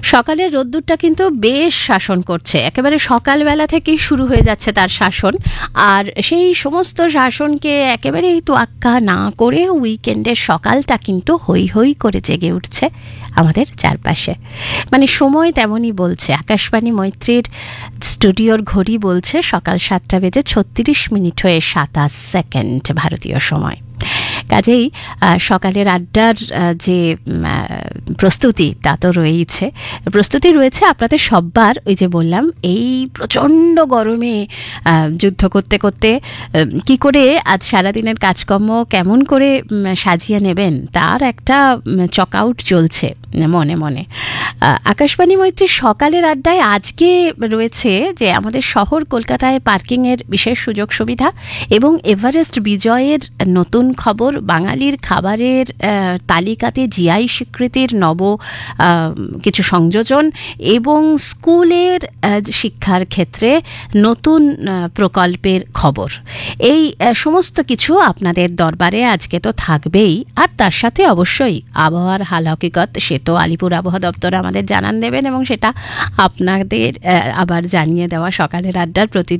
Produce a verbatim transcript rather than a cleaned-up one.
সকালের রোদ্দুরটা কিন্তু বেশ শাসন করছে, একেবারে সকালবেলা থেকেই শুরু হয়ে যাচ্ছে তার শাসন। আর সেই সমস্ত শাসনকে একেবারেই তোয়াক্কা না করে উইকেন্ডের সকালটা কিন্তু হই হই করে জেগে উঠছে আমাদের চারপাশে। মানে সময় তেমনই বলছে, আকাশবাণী মৈত্রীর স্টুডিওর ঘড়ি বলছে সকাল সাতটা বেজে ছত্রিশ মিনিট হয়ে সাতাশ সেকেন্ড ভারতীয় সময়। কাজেই সকালের আড্ডার যে প্রস্তুতি তা তো রয়েইছে, প্রস্তুতি রয়েছে আপনাদের সব্বার। ওই যে বললাম, এই প্রচণ্ড গরমে যুদ্ধ করতে করতে কি করে আজ সারাদিনের কাজকর্ম কেমন করে সাজিয়ে নেবেন তার একটা চকআউট চলছে মনে মনে। আকাশবাণী মৈত্রীর সকালের আড্ডায় আজকে রয়েছে যে আমাদের শহর কলকাতায় পার্কিংয়ের বিশেষ সুযোগ সুবিধা এবং এভারেস্ট বিজয়ের নতুন খবর, বাঙালির খাবারের তালিকাতে জিআই স্বীকৃতির নব কিছু সংযোজন এবং স্কুলের শিক্ষার ক্ষেত্রে নতুন প্রকল্পের খবর। এই সমস্ত কিছু আপনাদের দরবারে আজকে তো থাকবেই, আর তার সাথে অবশ্যই আবহাওয়ার হাল হকিকত, সে তো আলিপুর আবহাওয়া দপ্তর আমাদের জানান দেবেন এবং সেটা আপনাদের আবার জানিয়ে দেওয়া সকালের আড্ডার প্রতি